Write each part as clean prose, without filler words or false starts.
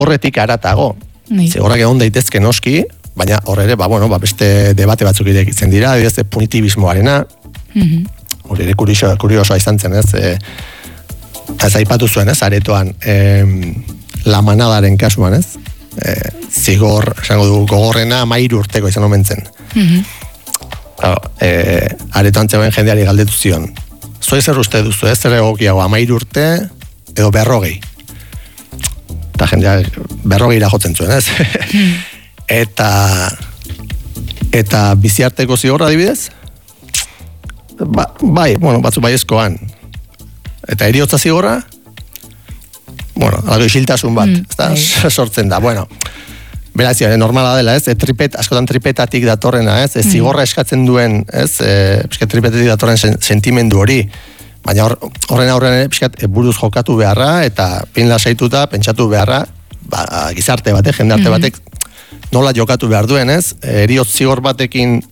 horretik aratago. Zigorrak egon daitezke noski, baina hor ere, beste debate batzuk irekitzen dira, adibidez, punitibismoarena, hori ere kuriosoa izan zen, ez aipatu zuen, aretoan, La Manadaren kasuan, zigor, esango du, gogorrena 13 urteko izan omen zen. Aretoan zegoen jendeari galdetu zion. Zoi zer uste duzu, zer egokiago, 13 urte edo 40? Eta jendeak 40 jotzen zuen, Eta biziarteko zigorra adibidez? Batzu baiezkoan. Eta heriotza zigorra? Algo isiltasun bat, sortzen da. Beraz, normala dela, askotan tripetatik datorrena, zigorra eskatzen duen, tripetatik datorren sentimendu hori, baina horren aurren buruz jokatu beharra, eta pin lasaituta, pentsatu beharra, gizarte batek, jendarte batek, nola jokatu behar duen, heriotz zigor batekin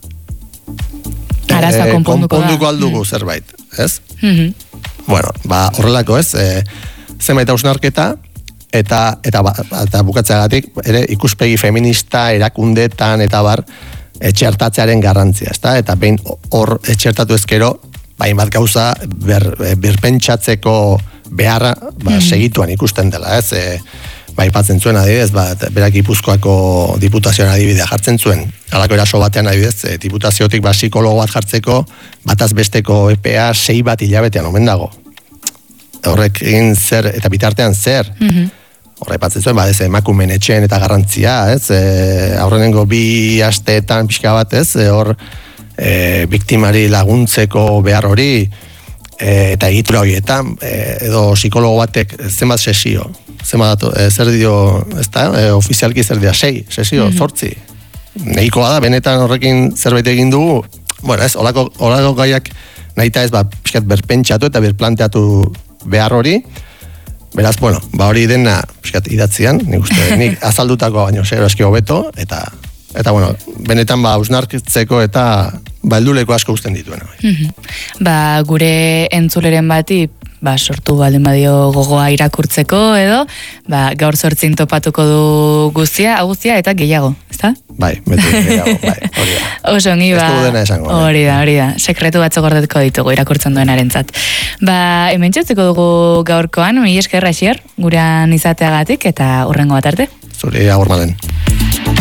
konponduko aldugu zerbait, ez? Horrelako, zenbait hausnarketa, eta bukatzeagatik ere ikuspegi feminista erakundetan eta bar etxertatzearen garrantzia, eta behin hor etxertatu ezkero, bat gauza berpentsatzeko beharra segituan ikusten dela, aipatzen zuen adibidez, berak Gipuzkoako diputazioan adibidea jartzen zuen, halako eraso batean adibidez, diputaziotik psikologo bat jartzeko, bataz besteko EPA 6 hilabetean omen dago. Horrek egin zer, eta bitartean zer, horra ipatzen zuen, emakumeen etxeen eta garrantzia, aurrenengo 2 asteetan pixka bat, hor biktimari laguntzeko behar hori, eta egitura horietan, edo psikologo batek zenbat sesio, zer dio, ofizialki zer dira, 6 sesio, 8, nahikoa da, benetan horrekin zerbait egin dugu, holako gaiak nahita ez, pixkat berpentsatu eta berplanteatu behar hori, beraz, hori dena pixkat idatzian, nik azaldutako baino segero eski hobeto, eta benetan hausnarkitzeko eta helduleko asko uzten dituen. Gure entzuleren bati, sortu baldin badio gogoa irakurtzeko edo, gaur 8 topatuko du guztia eta gehiago, ezta? Beti gehiago, hori da. Oso ongi, ez dugu dena esango. Hori da, sekretu batzuk gordetko ditugu irakurtzen duenarentzat. Hemen txutziko dugu gaurkoan, mila esker Asier, gurean izateagatik, eta hurrengo bat arte. Zuri, agur malen.